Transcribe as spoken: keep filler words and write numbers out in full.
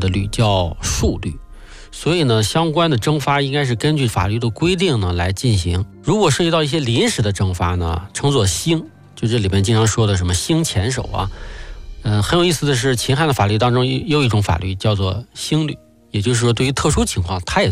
的律叫数律。所以呢，相关的征发应该是根据法律的规定呢来进行。如果涉及到一些临时的征发呢，称作兴，就这里面经常说的什么兴前手啊。嗯、呃，很有意思的是，秦汉的法律当中又有一种法律叫做兴律，也就是说对于特殊情况，它也